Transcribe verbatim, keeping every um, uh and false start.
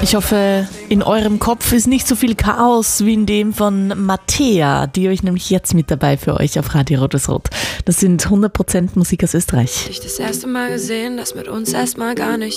Ich hoffe, in eurem Kopf ist nicht so viel Chaos wie in dem von Mattea. Die habe ich nämlich jetzt mit dabei für euch auf Radio Rotes Rot. Das sind hundert Prozent Musik aus Österreich. Ich das erste Mal gesehen, das mit uns erstmal gar nicht